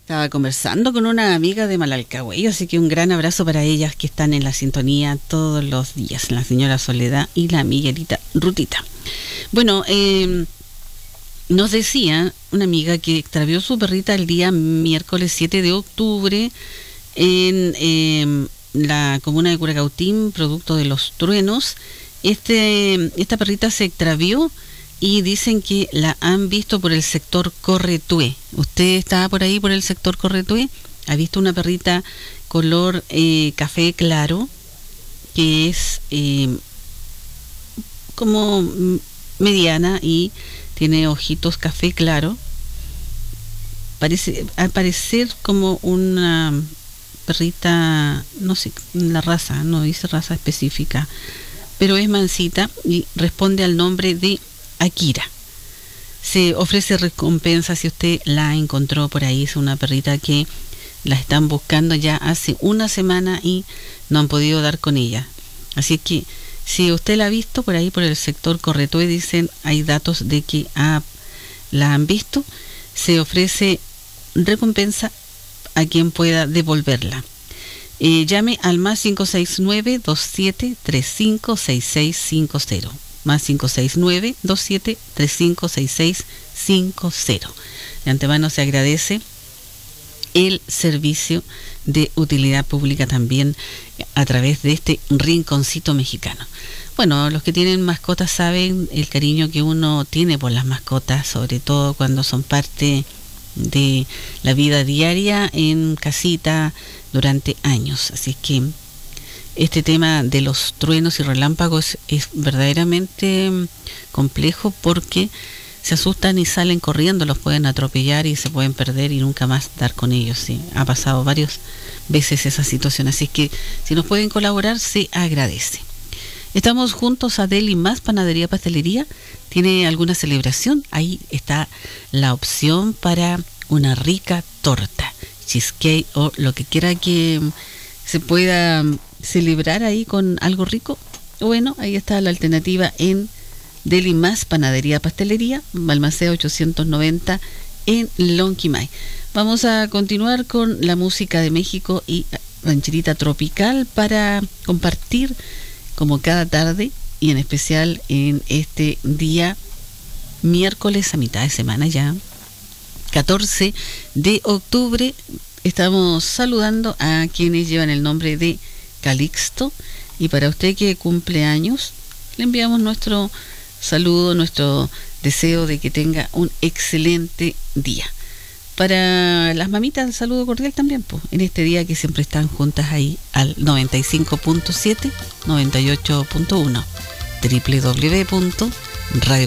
Estaba conversando con una amiga de Malalcahuello, así que un gran abrazo para ellas que están en la sintonía todos los días, la señora Soledad y la Miguelita Rutita. Bueno, nos decía una amiga que extravió su perrita el día miércoles 7 de octubre en la comuna de Curacautín, producto de los truenos. Esta perrita se extravió y dicen que la han visto por el sector Corretué. ¿Usted está por ahí, por el sector Corretué? ¿Ha visto una perrita color café claro, que es como mediana y tiene ojitos café claro? Al parecer como una perrita, no sé la raza, no dice raza específica, pero es mansita y responde al nombre de Akira. Se ofrece recompensa si usted la encontró por ahí. Es una perrita que la están buscando ya hace una semana y no han podido dar con ella. Así que si usted la ha visto por ahí por el sector Corretué, dicen, hay datos de que la han visto, se ofrece recompensa a quien pueda devolverla. Llame al más 569-2735-6650. Más 569-2735-6650. De antemano se agradece el servicio de utilidad pública también a través de este rinconcito mexicano. Bueno, los que tienen mascotas saben el cariño que uno tiene por las mascotas, sobre todo cuando son parte de la vida diaria en casita durante años. Así que este tema de los truenos y relámpagos es verdaderamente complejo porque se asustan y salen corriendo, los pueden atropellar y se pueden perder y nunca más dar con ellos. Sí, ha pasado varias veces esa situación, así que si nos pueden colaborar se agradece. Estamos juntos a Deli Más Panadería Pastelería. ¿Tiene alguna celebración? Ahí está la opción para una rica torta, cheesecake o lo que quiera que se pueda celebrar ahí con algo rico. Bueno, ahí está la alternativa en Deli Más Panadería Pastelería, Balmaceda 890 en Lonquimay. Vamos a continuar con la música de México y rancherita tropical para compartir como cada tarde y en especial en este día miércoles a mitad de semana ya, 14 de octubre. Estamos saludando a quienes llevan el nombre de Calixto, y para usted que cumple años le enviamos nuestro saludo, nuestro deseo de que tenga un excelente día. Para las mamitas, el saludo cordial también, pues, en este día que siempre están juntas ahí al 95.7, 98.1, www.radio